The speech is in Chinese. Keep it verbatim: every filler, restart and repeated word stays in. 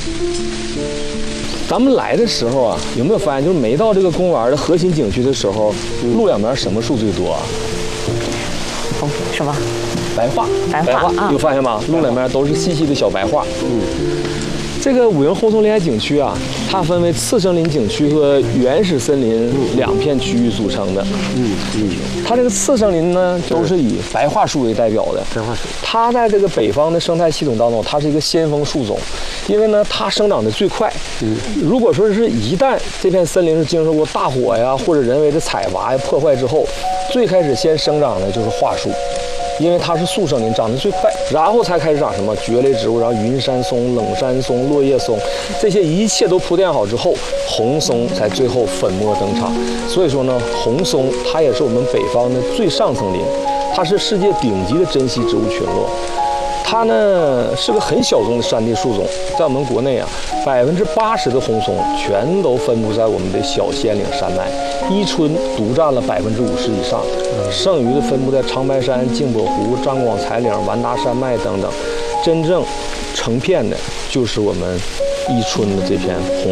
咱们来的时候啊，有没有发现，就是每到这个公园的核心景区的时候，嗯、路两边什么树最多啊？ 哦，什么？ 白桦。 白桦啊， 有发现吗？路两边都是细细的小白桦。嗯。这个五营后松林海景区啊，它分为次生林景区和原始森林两片区域组成的。嗯嗯。它这个次生林呢，都是以白桦树为代表的。 白桦树。 它在这个北方的生态系统当中，它是一个先锋树种，因为呢，它生长的最快。嗯。如果说是一旦这片森林是经受过大火呀，或者人为的采伐呀破坏之后，最开始先生长的就是桦树。因为它是速生林，长得最快，然后才开始长什么蕨类植物，然后云杉松、冷杉松、落叶松，这些一切都铺垫好之后，红松才最后粉墨登场。所以说呢，红松它也是我们北方的最上层林，它是世界顶级的珍稀植物群落。它呢是个很小众的山地树种，在我们国内啊，百分之八十的红松全都分布在我们的小仙岭山脉，伊春独占了百分之五十以上，剩余的分布在长白山、镜泊湖、张广才岭、完达山脉等等。真正成片的就是我们伊春的这片红。